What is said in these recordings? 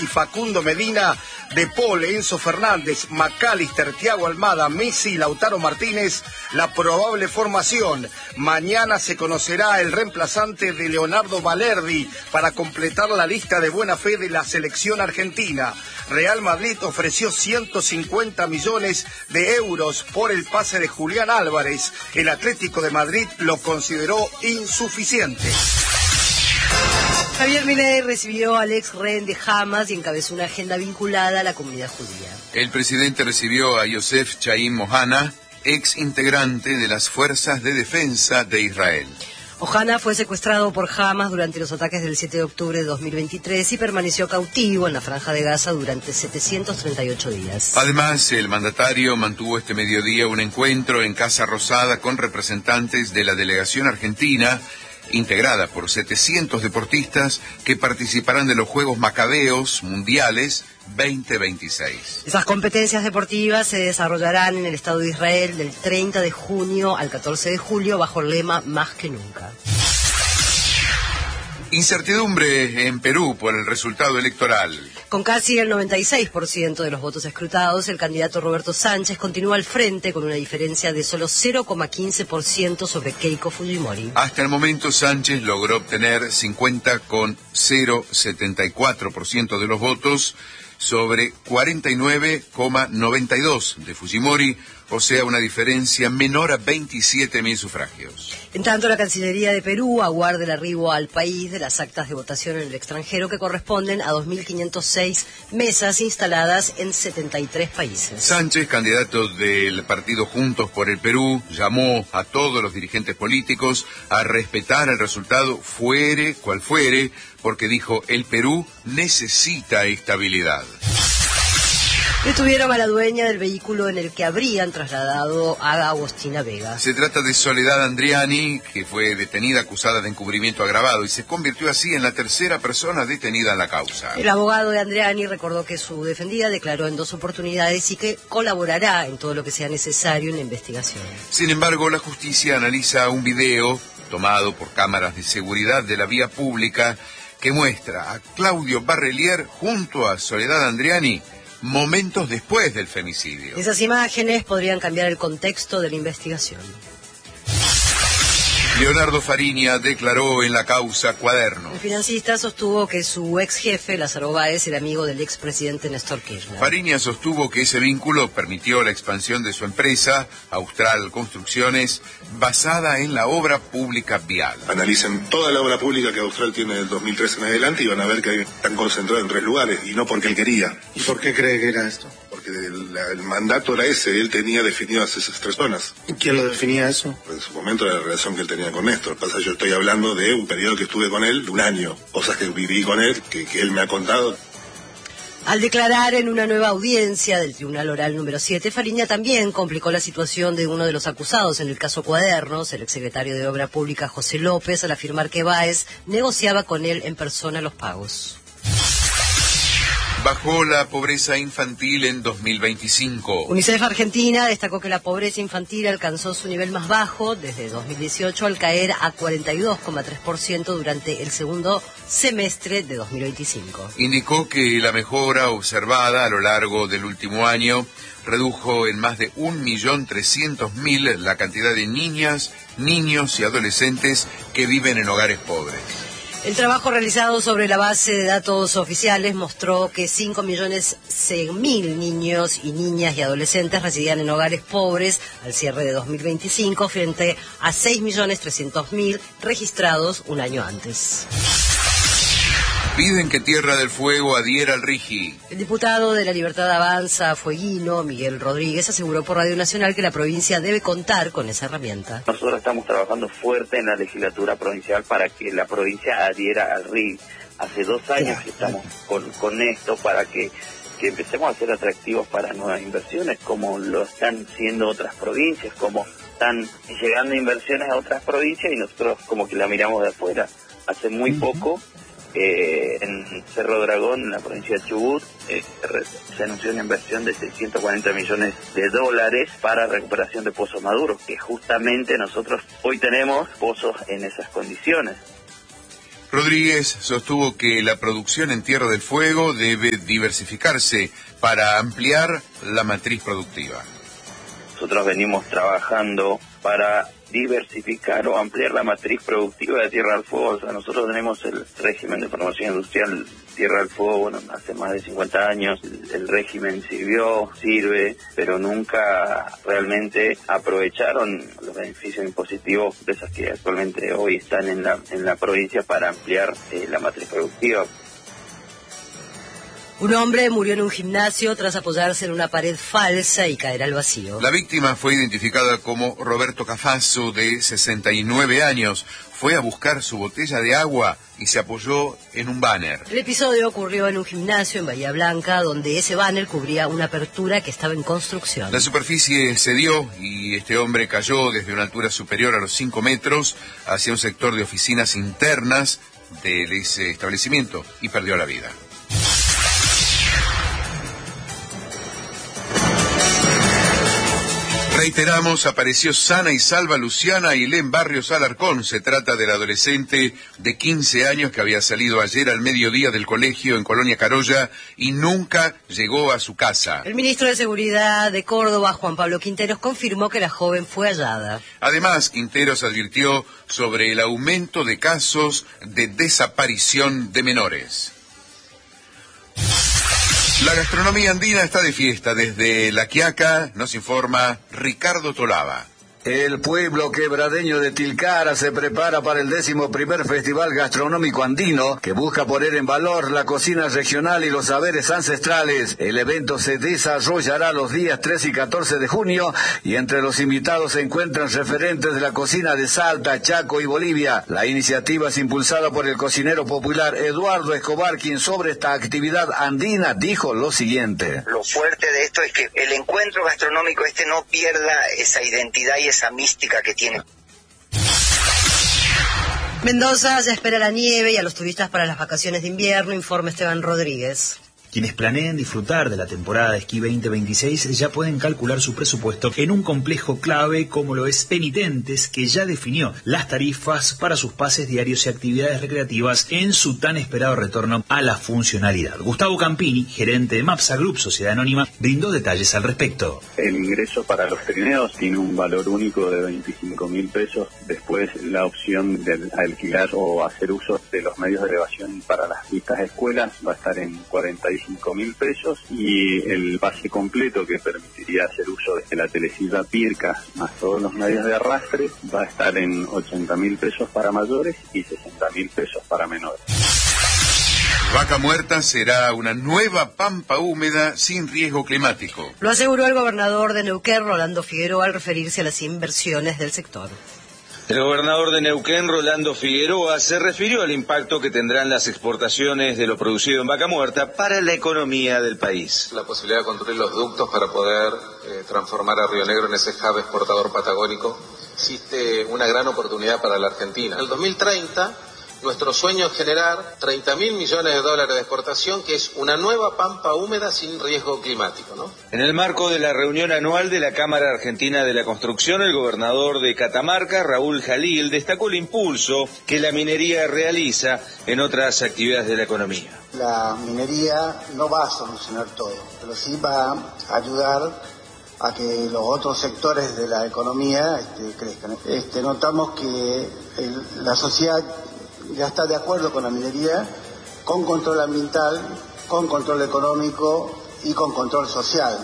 y Facundo Medina, De Paul, Enzo Fernández, McAllister, Thiago Almada, Messi y Lautaro Martínez, la probable formación. Mañana se conocerá el reemplazante de Leonardo Balerdi para completar la lista de buena fe de la selección argentina. Real Madrid ofreció 150 millones de euros por el pase de Julián Álvarez. El Atlético de Madrid lo consideró insuficiente. Javier Milei recibió al ex rehén de Hamas y encabezó una agenda vinculada a la comunidad judía. El presidente recibió a Yosef Chaim Ohana, ex integrante de las Fuerzas de Defensa de Israel. Ohana fue secuestrado por Hamas durante los ataques del 7 de octubre de 2023 y permaneció cautivo en la Franja de Gaza durante 738 días. Además, el mandatario mantuvo este mediodía un encuentro en Casa Rosada con representantes de la delegación argentina, integrada por 700 deportistas que participarán de los Juegos Macabeos Mundiales 2026. Esas competencias deportivas se desarrollarán en el Estado de Israel del 30 de junio al 14 de julio bajo el lema Más que nunca. Incertidumbre en Perú por el resultado electoral. Con casi el 96% de los votos escrutados, el candidato Roberto Sánchez continúa al frente con una diferencia de solo 0,15% sobre Keiko Fujimori. Hasta el momento, Sánchez logró obtener 50,074% de los votos sobre 49,92% de Fujimori, o sea, una diferencia menor a 27.000 sufragios. En tanto, la Cancillería de Perú aguarda el arribo al país de las actas de votación en el extranjero que corresponden a 2.506 mesas instaladas en 73 países. Sánchez, candidato del partido Juntos por el Perú, llamó a todos los dirigentes políticos a respetar el resultado fuere cual fuere, porque dijo, el Perú necesita estabilidad. Detuvieron a la dueña del vehículo en el que habrían trasladado a Agostina Vega. Se trata de Soledad Andriani, que fue detenida acusada de encubrimiento agravado y se convirtió así en la tercera persona detenida en la causa. El abogado de Andriani recordó que su defendida declaró en 2 oportunidades y que colaborará en todo lo que sea necesario en la investigación. Sin embargo, la justicia analiza un video tomado por cámaras de seguridad de la vía pública que muestra a Claudio Barrelier junto a Soledad Andriani momentos después del femicidio. Esas imágenes podrían cambiar el contexto de la investigación. Leonardo Fariña declaró en la causa Cuaderno. El financista sostuvo que su ex jefe, Lázaro Báez, era amigo del expresidente Néstor Kirchner. Fariña sostuvo que ese vínculo permitió la expansión de su empresa, Austral Construcciones, basada en la obra pública vial. Analicen toda la obra pública que Austral tiene del 2013 en adelante y van a ver que están concentrados en 3 lugares, y no porque él quería. ¿Y por qué cree que era esto? Porque el mandato era ese, él tenía definidas esas 3 zonas. ¿Y quién lo definía eso? En su momento era la relación que él tenía con Néstor. Pasa, yo estoy hablando de un periodo que estuve con él, de 1 año. Cosas que viví con él, que él me ha contado. Al declarar en una nueva audiencia del Tribunal Oral número 7, Fariña también complicó la situación de uno de los acusados en el caso Cuadernos, el exsecretario de Obra Pública José López, al afirmar que Báez negociaba con él en persona los pagos. Bajó la pobreza infantil en 2025. UNICEF Argentina destacó que la pobreza infantil alcanzó su nivel más bajo desde 2018 al caer a 42,3% durante el segundo semestre de 2025. Indicó que la mejora observada a lo largo del último año redujo en más de 1.300.000 la cantidad de niñas, niños y adolescentes que viven en hogares pobres. El trabajo realizado sobre la base de datos oficiales mostró que 5.100.000 niños y niñas y adolescentes residían en hogares pobres al cierre de 2025 frente a 6.300.000 registrados un año antes. Piden que Tierra del Fuego adhiera al RIGI. El diputado de La Libertad Avanza, fueguino, Miguel Rodríguez, aseguró por Radio Nacional que la provincia debe contar con esa herramienta. Nosotros estamos trabajando fuerte en la legislatura provincial para que la provincia adhiera al RIGI. Hace 2 años que estamos con esto para que empecemos a ser atractivos para nuevas inversiones, como lo están siendo otras provincias, como están llegando inversiones a otras provincias y nosotros como que la miramos de afuera. Hace muy poco, en Cerro Dragón, en la provincia de Chubut, se anunció una inversión de $640 millones para recuperación de pozos maduros, que justamente nosotros hoy tenemos pozos en esas condiciones. Rodríguez sostuvo que la producción en Tierra del Fuego debe diversificarse para ampliar la matriz productiva. Nosotros venimos trabajando para diversificar o ampliar la matriz productiva de Tierra del Fuego. O sea, nosotros tenemos el régimen de formación industrial Tierra del Fuego, bueno, hace más de 50 años. El régimen sirve, pero nunca realmente aprovecharon los beneficios impositivos de esas que actualmente hoy están en la provincia para ampliar la matriz productiva. Un hombre murió en un gimnasio tras apoyarse en una pared falsa y caer al vacío. La víctima fue identificada como Roberto Cafasso, de 69 años. Fue a buscar su botella de agua y se apoyó en un banner. El episodio ocurrió en un gimnasio en Bahía Blanca, donde ese banner cubría una apertura que estaba en construcción. La superficie cedió y este hombre cayó desde una altura superior a los 5 metros hacia un sector de oficinas internas de ese establecimiento y perdió la vida. Reiteramos, apareció sana y salva Luciana Ailén Barrios Alarcón. Se trata del adolescente de 15 años que había salido ayer al mediodía del colegio en Colonia Carolla y nunca llegó a su casa. El ministro de Seguridad de Córdoba, Juan Pablo Quinteros, confirmó que la joven fue hallada. Además, Quinteros advirtió sobre el aumento de casos de desaparición de menores. La gastronomía andina está de fiesta. Desde La Quiaca nos informa Ricardo Tolava. El pueblo quebradeño de Tilcara se prepara para el 11º Festival Gastronómico Andino, que busca poner en valor la cocina regional y los saberes ancestrales. El evento se desarrollará los días 13 y 14 de junio, y entre los invitados se encuentran referentes de la cocina de Salta, Chaco y Bolivia. La iniciativa es impulsada por el cocinero popular Eduardo Escobar, quien sobre esta actividad andina dijo lo siguiente. Lo fuerte de esto es que el encuentro gastronómico no pierda esa identidad y esa mística que tiene. Mendoza ya espera la nieve y a los turistas para las vacaciones de invierno, informa Esteban Rodríguez. Quienes planeen disfrutar de la temporada de esquí 2026 ya pueden calcular su presupuesto en un complejo clave como lo es Penitentes, que ya definió las tarifas para sus pases diarios y actividades recreativas en su tan esperado retorno a la funcionalidad. Gustavo Campini, gerente de Mapsa Group, sociedad anónima, brindó detalles al respecto. El ingreso para los trineos tiene un valor único de 25.000 pesos. Después la opción de alquilar o hacer uso de los medios de elevación para las distintas escuelas va a estar en 45.000 pesos, y el pase completo, que permitiría hacer uso de la telesilla Pirca más todos los medios de arrastre, va a estar en 80.000 pesos para mayores y 60.000 pesos para menores. Vaca Muerta será una nueva pampa húmeda sin riesgo climático. Lo aseguró el gobernador de Neuquén, Rolando Figueroa, al referirse a las inversiones del sector. El gobernador de Neuquén, Rolando Figueroa, se refirió al impacto que tendrán las exportaciones de lo producido en Vaca Muerta para la economía del país. La posibilidad de construir los ductos para poder transformar a Río Negro en ese hub exportador patagónico. Existe una gran oportunidad para la Argentina. En el 2030, nuestro sueño es generar 30.000 millones de dólares de exportación, que es una nueva pampa húmeda sin riesgo climático, ¿no? En el marco de la reunión anual de la Cámara Argentina de la Construcción, el gobernador de Catamarca, Raúl Jalil, destacó el impulso que la minería realiza en otras actividades de la economía. La minería no va a solucionar todo, pero sí va a ayudar a que los otros sectores de la economía crezcan. Notamos que la sociedad ya está de acuerdo con la minería, con control ambiental, con control económico y con control social.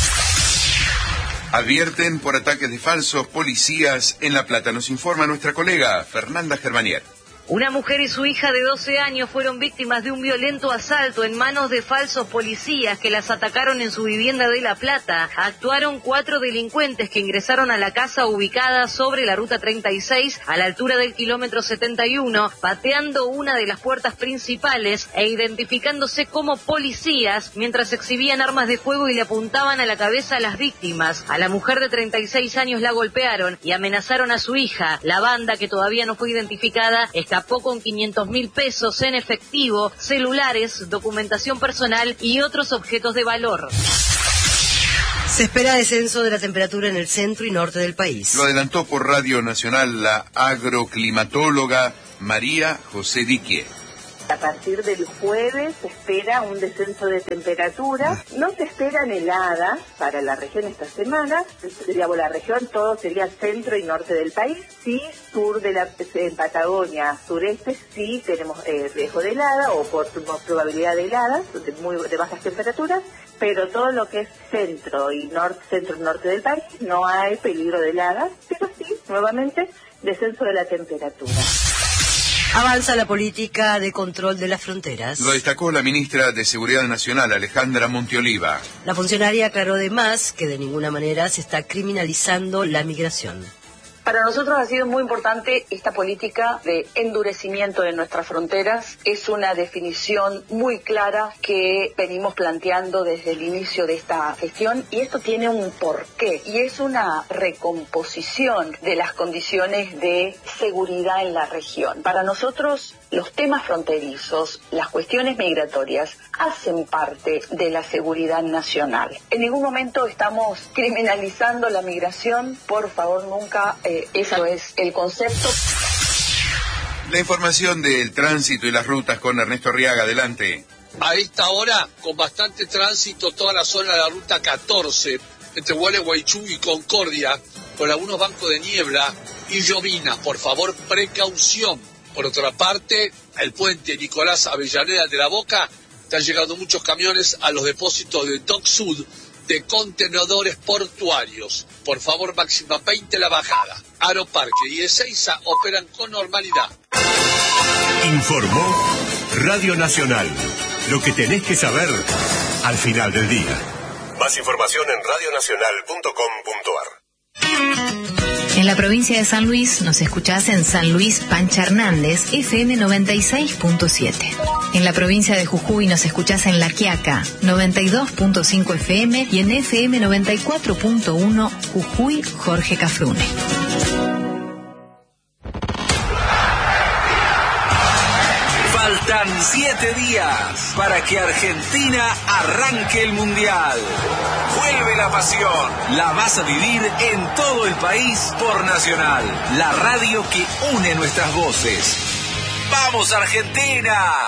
Advierten por ataques de falsos policías en La Plata. Nos informa nuestra colega Fernanda Germanier. Una mujer y su hija de 12 años fueron víctimas de un violento asalto en manos de falsos policías que las atacaron en su vivienda de La Plata. Actuaron 4 delincuentes que ingresaron a la casa ubicada sobre la ruta 36 a la altura del kilómetro 71, pateando una de las puertas principales e identificándose como policías mientras exhibían armas de fuego y le apuntaban a la cabeza a las víctimas. A la mujer de 36 años la golpearon y amenazaron a su hija. La banda, que todavía no fue identificada, escapó con 500.000 pesos en efectivo, celulares, documentación personal y otros objetos de valor. Se espera descenso de la temperatura en el centro y norte del país. Lo adelantó por Radio Nacional la agroclimatóloga María José Diquié. A partir del jueves se espera un descenso de temperatura. No se esperan heladas para la región esta semana. Digamos, la región todo sería centro y norte del país. Sí, sur en Patagonia, sureste, sí tenemos riesgo de helada o probabilidad de heladas de bajas temperaturas. Pero todo lo que es centro y norte del país no hay peligro de heladas, pero sí, nuevamente, descenso de la temperatura. Avanza la política de control de las fronteras. Lo destacó la ministra de Seguridad Nacional, Alejandra Monteoliva. La funcionaria aclaró además que de ninguna manera se está criminalizando la migración. Para nosotros ha sido muy importante esta política de endurecimiento de nuestras fronteras. Es una definición muy clara que venimos planteando desde el inicio de esta gestión y esto tiene un porqué y es una recomposición de las condiciones de seguridad en la región. Para nosotros los temas fronterizos, las cuestiones migratorias hacen parte de la seguridad nacional. En ningún momento estamos criminalizando la migración, por favor nunca, eso es el concepto. La información del tránsito y las rutas con Ernesto Arriaga, adelante. A esta hora, con bastante tránsito, toda la zona de la ruta 14, entre Gualeguaychú y Concordia, con algunos bancos de niebla y llovina. Por favor, precaución. Por otra parte, el puente Nicolás Avellaneda de la Boca, están llegando muchos camiones a los depósitos de Dock Sud de contenedores portuarios. Por favor, máxima 20 la bajada. Aeroparque y Ezeiza operan con normalidad. Informó Radio Nacional. Lo que tenés que saber al final del día. Más información en radionacional.com.ar. En la provincia de San Luis nos escuchás en San Luis Pancha Hernández, FM 96.7. En la provincia de Jujuy nos escuchás en La Quiaca, 92.5 FM y en FM 94.1 Jujuy Jorge Cafrune. Faltan 7 días para que Argentina arranque el Mundial. Vuelve la pasión. La vas a vivir en todo el país por Nacional, la radio que une nuestras voces. ¡Vamos, Argentina!